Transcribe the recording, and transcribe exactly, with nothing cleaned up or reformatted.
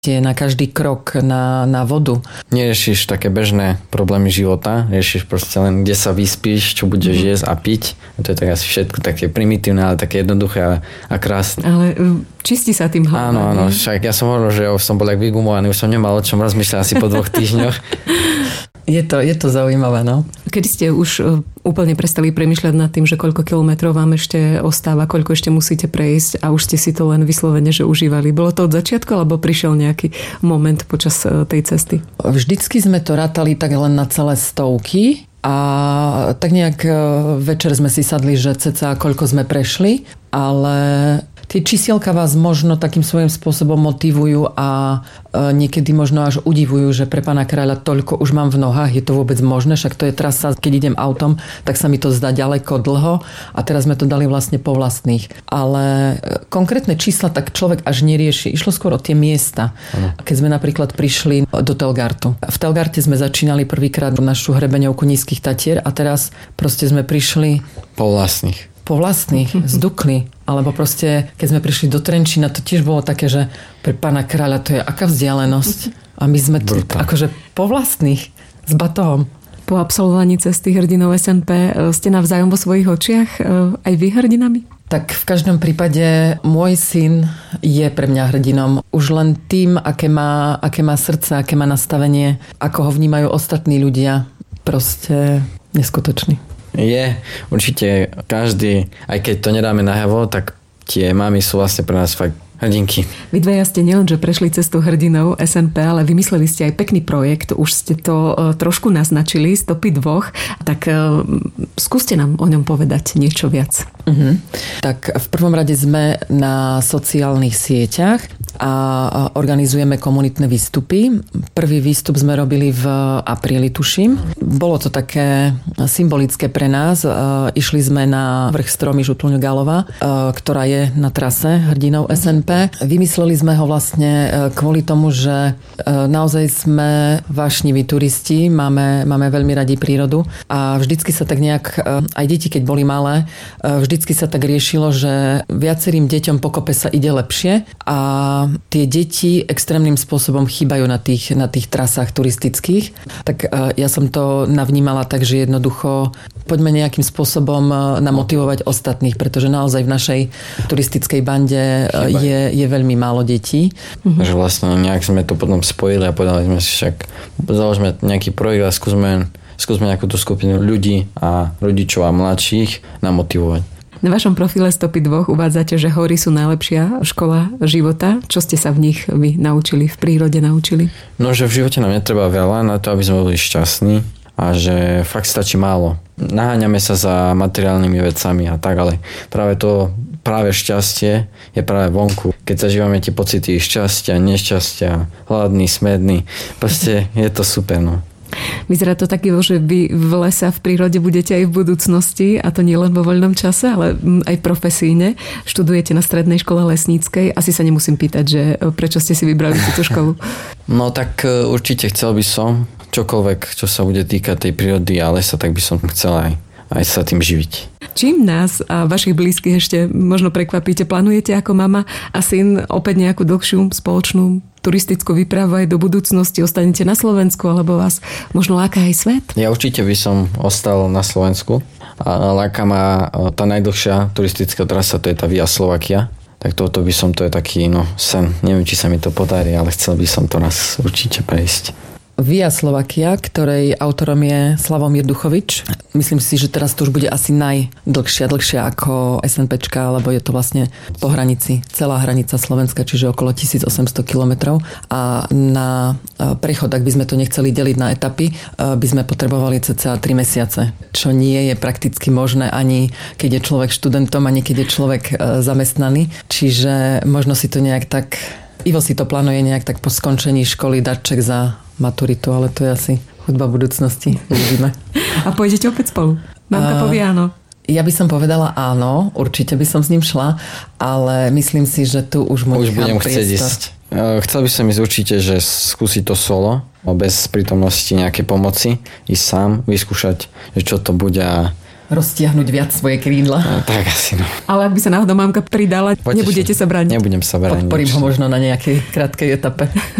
je na každý krok na, na vodu. Neriešiš také bežné problémy života, riešiš proste len, kde sa vyspíš, čo budeš mm. jesť a piť. To je tak asi všetko také primitívne, ale také jednoduché a, a krásne. Ale čistí sa tým hlava. Áno, áno, však ja som hovoril, že ja som bol jak vygumovaný, už som nemal o čom rozmýšľať asi po dvoch týždňoch. Je to, je to zaujímavé, no. Kedy ste už úplne prestali premýšľať nad tým, že koľko kilometrov vám ešte ostáva, koľko ešte musíte prejsť a už ste si to len vyslovene, že užívali? Bolo to od začiatku, alebo prišiel nejaký moment počas tej cesty? Vždycky sme to rátali tak len na celé stovky a tak nejak večer sme si sadli, že cca koľko sme prešli, ale tie čísielka vás možno takým svojím spôsobom motivujú a niekedy možno až udivujú, že pre pána kráľa toľko už mám v nohách. Je to vôbec možné? Však to je trasa, keď idem autom, tak sa mi to zdá ďaleko, dlho a teraz sme to dali vlastne po vlastných. Ale konkrétne čísla tak človek až nerieši. Išlo skôr o tie miesta. Ano. Keď sme napríklad prišli do Telgartu. V Telgarte sme začínali prvýkrát našu hrebeňovku Nízkych Tatier a teraz proste sme prišli po vlastných. po vlastných, z Dukly. Alebo proste, keď sme prišli do Trenčína, to tiež bolo také, že pre pána kráľa to je aká vzdialenosť. A my sme tu akože po vlastných, s batohom. Po absolvovaní cesty hrdinov es en pé ste navzájom vo svojich očiach aj vy hrdinami? Tak v každom prípade môj syn je pre mňa hrdinom. Už len tým, aké má, aké má srdce, aké má nastavenie, ako ho vnímajú ostatní ľudia. Proste neskutočný. Je, určite každý, aj keď to nedáme najavo, tak tie mamy sú vlastne pre nás fakt hrdinky. Vy dvaja ste nielenže prešli cestu hrdinov es en pé, ale vymysleli ste aj pekný projekt. Už ste to uh, trošku naznačili, stopy dvoch. Tak uh, skúste nám o ňom povedať niečo viac. Uh-huh. Tak v prvom rade sme na sociálnych sieťach a organizujeme komunitné výstupy. Prvý výstup sme robili v apríli, tuším. Bolo to také symbolické pre nás. Išli sme na vrch stromy Žutluň Galova, ktorá je na trase hrdinov es en pé. Vymysleli sme ho vlastne kvôli tomu, že naozaj sme vášniví turisti, máme, máme veľmi radi prírodu a vždycky sa tak nejak, aj deti keď boli malé, vždycky sa tak riešilo, že viacerým deťom pokope sa ide lepšie a tie deti extrémnym spôsobom chýbajú na tých, na tých trasách turistických. Tak ja som to navnímala tak, že jednoducho poďme nejakým spôsobom namotivovať ostatných, pretože naozaj v našej turistickej bande je, je veľmi málo detí. Mhm. Takže vlastne nejak sme to potom spojili a povedali sme si však založme nejaký projekt a skúsme, skúsme nejakú tú skupinu ľudí a rodičov a mladších namotivovať. Na vašom profile Stopy dvoch uvádzate, že hory sú najlepšia škola života. Čo ste sa v nich vy naučili, v prírode naučili? No, že v živote nám netreba veľa na to, aby sme boli šťastní a že fakt stačí málo. Naháňame sa za materiálnymi vecami a tak, ale práve to, práve šťastie je práve vonku. Keď zažívame tie pocity šťastia, nešťastia, hladný, smedný, proste je to super, no. Vyzerá to také, že vy v lese a v prírode budete aj v budúcnosti a to nie len vo voľnom čase, ale aj profesíne. Študujete na strednej škole lesníckej. Asi sa nemusím pýtať, že prečo ste si vybrali túto školu. No tak určite chcel by som čokoľvek, čo sa bude týkať tej prírody a lesa, tak by som chcel aj, aj sa tým živiť. Čím nás a vašich blízkych ešte možno prekvapíte? Plánujete ako mama a syn opäť nejakú dlhšiu spoločnú turistickú výpravu aj do budúcnosti? Ostanete na Slovensku alebo vás možno láka aj svet? Ja určite by som ostal na Slovensku a láka ma tá najdlhšia turistická trasa, to je tá Via Slovakia. Tak toto by som, to je taký no sen. Neviem, či sa mi to podarí, ale chcel by som to raz určite prejsť. Via Slovakia, ktorej autorom je Slavomír Duchovič. Myslím si, že teraz to už bude asi najdlhšia, dlhšia ako SNPčka, lebo je to vlastne po hranici, celá hranica Slovenska, čiže okolo tisícosemsto kilometrov. A na prechod, ak by sme to nechceli deliť na etapy, by sme potrebovali cca tri mesiace, čo nie je prakticky možné ani keď je človek študentom, ani keď je človek zamestnaný. Čiže možno si to nejak tak... Ivo si to plánuje nejak tak po skončení školy dať ček za maturitu, ale to je asi hudba budúcnosti. Uvidíme. A pôjdete opäť spolu? Mamka uh, povie áno. Ja by som povedala áno, určite by som s ním šla, ale myslím si, že tu už môj Už budem chcieť ísť. Chcel by som ísť určite, že skúsiť to solo, bez prítomnosti nejakej pomoci, ísť sám, vyskúšať, že čo to bude a roztiahnuť viac svoje krídla. No, tak asi no. Ale ak by sa náhodou mamka pridala, Poteším. nebudete sa brániť. Nebudem sa brániť. Podporím ho možno na nejakej krátkej etape.